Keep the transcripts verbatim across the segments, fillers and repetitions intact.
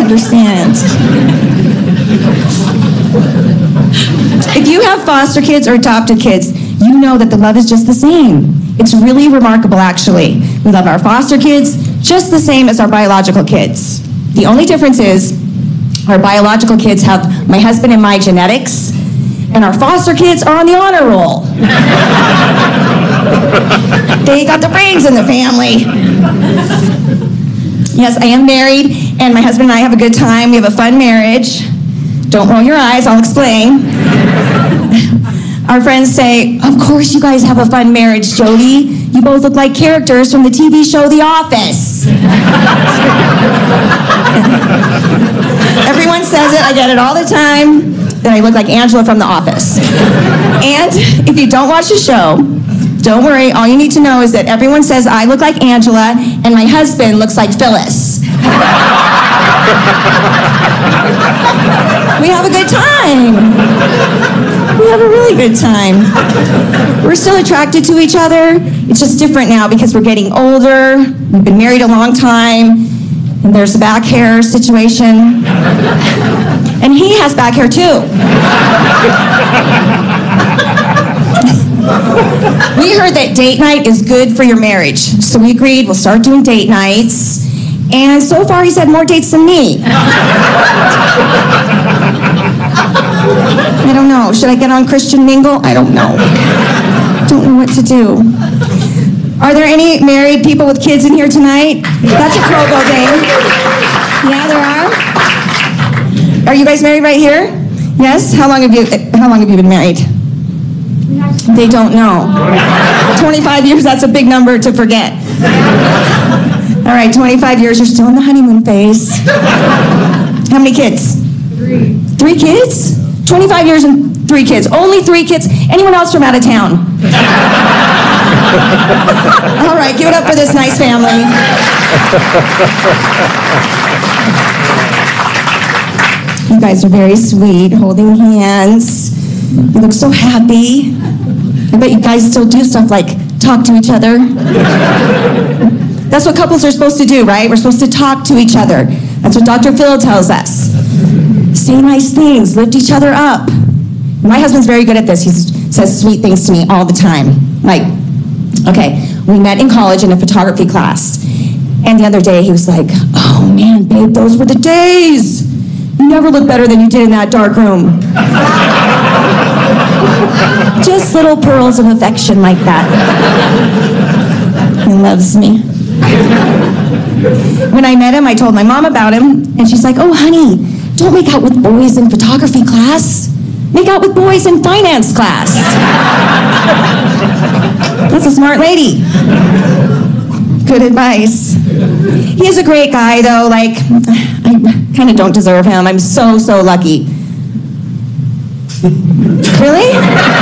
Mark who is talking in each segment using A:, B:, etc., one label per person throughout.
A: understand. If you have foster kids or adopted kids, you know that the love is just the same. It's really remarkable, actually. We love our foster kids just the same as our biological kids. The only difference is our biological kids have my husband and my genetics, and our foster kids are on the honor roll. They got the brains in the family. Yes, I am married, and my husband and I have a good time. We have a fun marriage. Don't roll your eyes, I'll explain. Our friends say, of course you guys have a fun marriage, Jody. You both look like characters from the T V show The Office. Everyone says it, I get it all the time, that I look like Angela from The Office. And if you don't watch the show, don't worry, all you need to know is that everyone says I look like Angela and my husband looks like Phyllis. We have a good time. We have a really good time. We're still attracted to each other. It's just different now because we're getting older. We've been married a long time. And there's the back hair situation. And he has back hair too. We heard that date night is good for your marriage. So we agreed we'll start doing date nights. And so far he's had more dates than me. I don't know. Should I get on Christian Mingle? I don't know. Don't know what to do. Are there any married people with kids in here tonight? That's a Krogo thing. Yeah, there are. Are you guys married right here? Yes? How long have you how long have you been married? They don't know. twenty-five years, that's a big number to forget. All right, twenty-five years, you're still in the honeymoon phase. How many kids?
B: Three.
A: Three kids? twenty-five years and three kids. Only three kids. Anyone else from out of town? All right, give it up for this nice family. You guys are very sweet, holding hands. You look so happy. I bet you guys still do stuff like talk to each other. That's what couples are supposed to do, right? We're supposed to talk to each other. That's what Doctor Phil tells us. Say nice things, lift each other up. My husband's very good at this. He says sweet things to me all the time. Like, okay, we met in college in a photography class. And the other day he was like, oh man, babe, those were the days. You never look better than you did in that dark room. Just little pearls of affection like that. He loves me. When I met him, I told my mom about him, and she's like, oh, honey, don't make out with boys in photography class. Make out with boys in finance class. That's a smart lady. Good advice. He is a great guy, though. Like, I kind of don't deserve him. I'm so, so lucky. Really?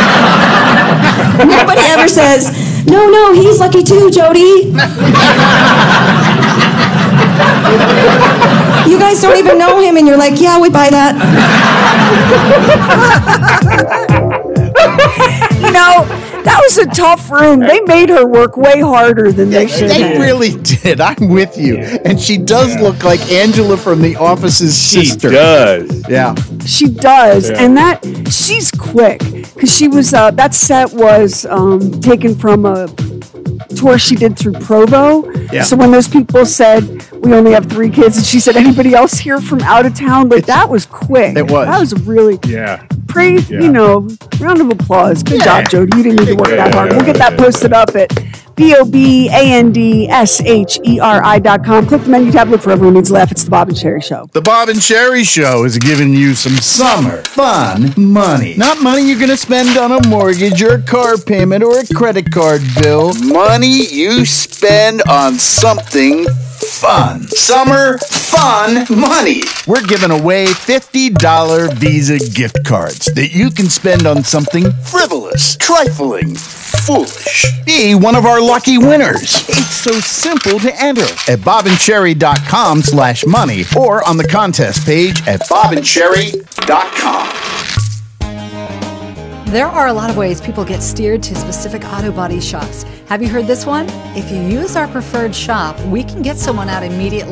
A: Nobody ever says, no, no, he's lucky too, Jody. You guys don't even know him, and you're like, yeah, we buy that.
B: You know, that was a tough room. They made her work way harder than they should
C: They
B: have.
C: really did. I'm with you. And she does
D: Yeah.
C: look like Angela from The Office's
D: She
C: sister.
D: does.
C: Yeah.
B: She does,
D: Yeah.
B: and that she's quick because she was uh, that set was um, taken from a tour she did through Provo.
C: Yeah.
B: So when those people said we only have three kids, and she said anybody else here from out of town, but that was quick.
C: It was.
B: That was really
D: Yeah.
B: praise.
D: Yeah.
B: You know, round of applause. Good
C: Yeah.
B: job, Jody. You didn't need to work
D: Yeah,
B: that hard.
D: yeah,
B: We'll get that
D: yeah.
B: posted up at B O B A N D S H E R I dot com. Click the menu tab. Look for Everyone Needs a Laugh. It's the Bob and Sherry Show.
C: The Bob and Sherry Show is giving you some summer fun money. Not money you're going to spend on a mortgage or a car payment or a credit card bill. Money you spend on something fun. Summer fun money. We're giving away fifty dollars Visa gift cards that you can spend on something frivolous, trifling, foolish. Be one of our lucky winners. It's so simple to enter at bobandcherry.com slash money or on the contest page at bobandcherry dot com.
E: There are a lot of ways people get steered to specific auto body shops. Have you heard this one? If you use our preferred shop, we can get someone out immediately.